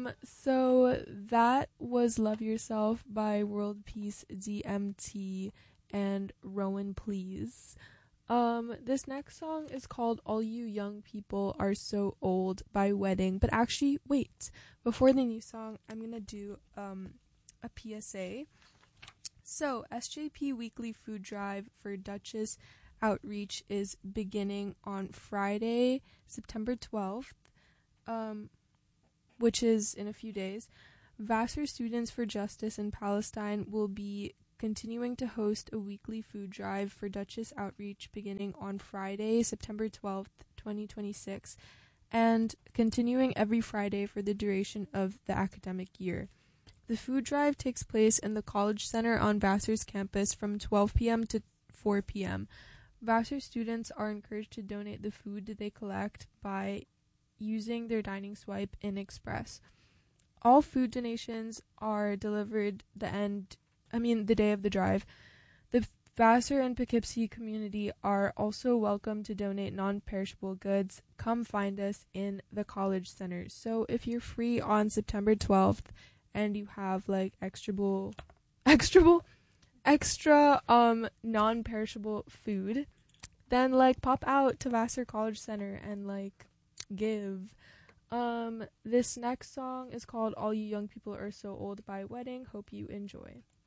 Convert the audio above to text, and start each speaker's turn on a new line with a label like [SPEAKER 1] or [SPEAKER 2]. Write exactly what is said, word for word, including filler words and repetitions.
[SPEAKER 1] Um, so that was Love Yourself by World Peace D M T and Rowan Please. Um, this next song is called All You Young People Are So Old by Wedding. But actually, wait, before the new song, I'm gonna do um a P S A. So, S J P Weekly Food Drive for Duchess Outreach is beginning on Friday, September twelfth, um, which is in a few days. Vassar Students for Justice in Palestine will be continuing to host a weekly food drive for Duchess Outreach beginning on Friday, September twelfth, twenty twenty-six, and continuing every Friday for the duration of the academic year. The food drive takes place in the College Center on Vassar's campus from twelve p.m. to four p.m. Vassar students are encouraged to donate the food they collect by using their dining swipe in Express. All food donations are delivered the end, I mean the day of the drive. The Vassar and Poughkeepsie community are also welcome to donate non-perishable goods. Come find us in the College Center. So if you're free on September twelfth and you have like extra extra extra um non-perishable food, then like pop out to Vassar College Center and like give. Um this next song is called All You Young People Are So Old by Wedding. Hope you enjoy.